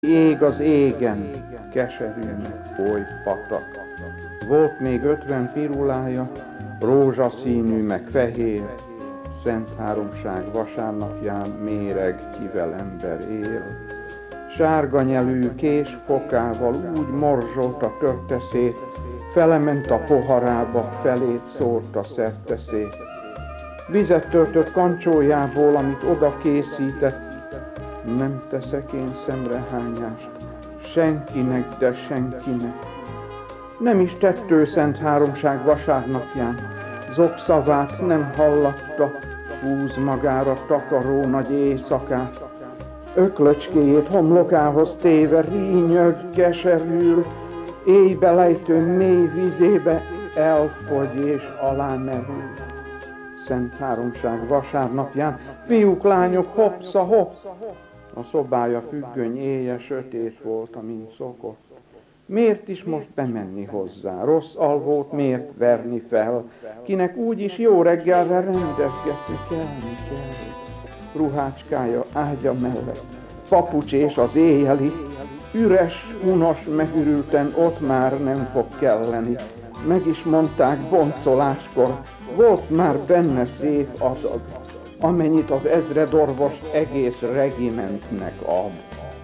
Ég az égen, keserűnek oly patak. Volt még 50 pirulája, rózsaszínű meg fehér, Szent Háromság vasárnapján méreg, kivel ember él. Sárga nyelű kés fokával úgy morzsolta törte szét, felement a poharába, felét szórta szerteszét. Vizet törtött kancsójából, amit oda készített, nem teszek én szemrehányást, senkinek, de senkinek. Nem is tett ő Szent Háromság vasárnapján, zokszavát nem hallatta, húz magára takaró nagy éjszakát. Öklöcskéjét homlokához téve rínyög, keserül, éjbelejtő mély vizébe elfogy és alámerül. Szent Háromság vasárnapján, fiúk, lányok, hopsza, hopp! A szobája függöny éje sötét volt, amint szokott. Miért is most bemenni hozzá? Rossz alvót miért verni fel? Kinek úgyis jó reggelre rendezgetni kelni kell. Ruhácskája ágya mellett, papucs és az éjjeli, üres, unos, megürülten ott már nem fog kelleni. Meg is mondták boncoláskor, volt már benne szép adag, amennyit az ezredorvos egész regimentnek ad.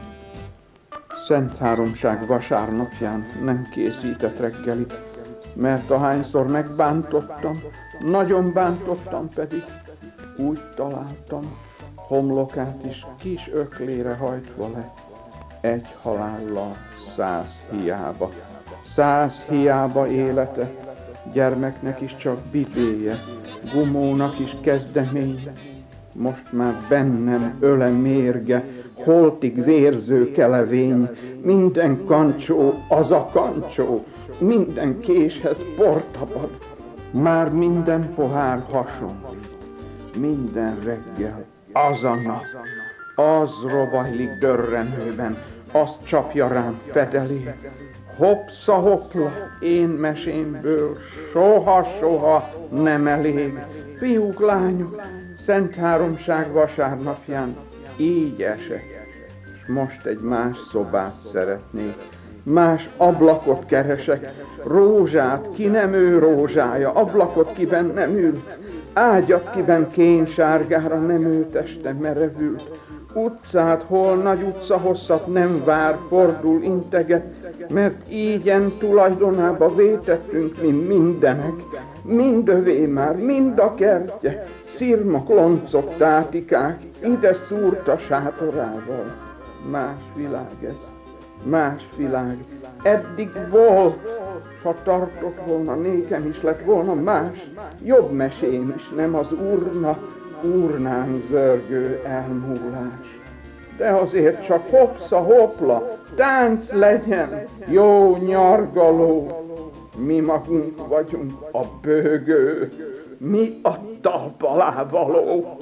Szent Háromság vasárnapján nem készített reggelit, mert ahányszor megbántottam, nagyon bántottam pedig, úgy találtam, homlokát is kis öklére hajtva le, egy halállal 100 hiába. 100 hiába élete, gyermeknek is csak bibéje, gumónak is kezdeménye. Most már bennem öle mérge, holtig vérző kelevény, minden kancsó az a kancsó, minden késhez portapad, már minden pohár hasonlít, minden reggel az a nap, az robajlik dörrenőben, azt csapja rám fedelé. Hopsza hopla, én mesémből soha-soha nem elég. Fiúk, lányok, Szent Háromság vasárnapján így esek, s most egy más szobát szeretnék. Más ablakot keresek, rózsát, ki nem ő rózsája, ablakot, kiben nem ült, ágyat, kiben kénsárgára nem ő teste merevült. Utcát, hol nagy utca hosszat nem vár, fordul, integet, mert ígyen tulajdonába vétettünk mi mindenek. Mind övé már, mind a kertje, szirmok, loncok, tátikák, ide szúrta sátorával. Más világ ez, más világ. Eddig volt, ha tartott volna, nékem is lett volna más, jobb mesém is, nem az urnán zörgő elmúlás. De azért csak hopsza hopla, tánc legyen, jó nyargaló. Mi magunk vagyunk a bőgő, mi a talp alá való.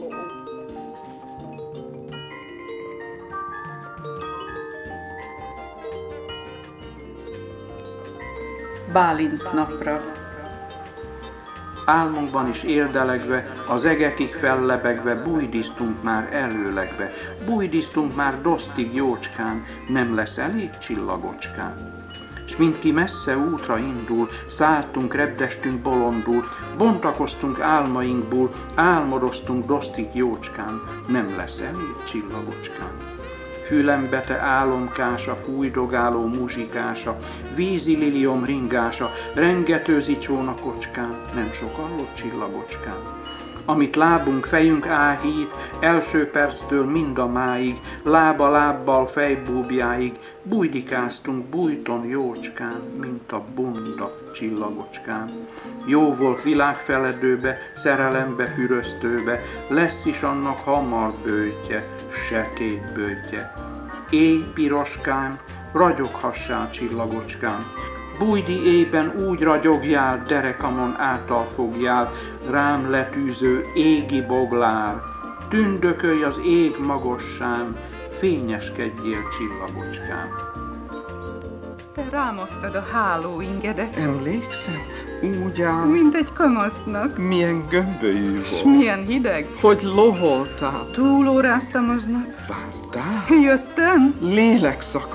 Bálint napra. Álmunkban is érdelegve, az egekig fellebegve, bújdisztunk már előlegve, bújdisztunk már dosztig jócskán, nem lesz elég csillagocskán. S mindki messze útra indul, szálltunk, repdestünk bolondul, bontakoztunk álmainkból, álmodoztunk dosztig jócskán, nem lesz elég csillagocskán. Fülembe te álomkása, fújdogáló muzsikása, vízi liliom ringása, rengetőzi csónakocskán, nem sokallott csillagocskán. Amit lábunk, fejünk áhít, első perctől mind a máig, lába lábbal fejbúbjáig, bújdikáztunk bújton jócskán, mint a bunda csillagocskán. Jó volt világfeledőbe, szerelembe füröztőbe, lesz is annak hamar bőtje, setét bőtje. Éj piroskán, ragyoghassál csillagocskán, bújdi éjben úgy ragyogjál, derekamon által fogjál, rám letűző égi boglár, tündökölj az ég magossán, fényeskedjél csillagocskán. Te rámottad a hálóingedet. Emlékszem, úgy áll, mint egy kamasznak. milyen gömbölyű S volt, milyen hideg. hogy loholtál, Túlóráztam aznap. vártál, Jöttem. lélekszakadás.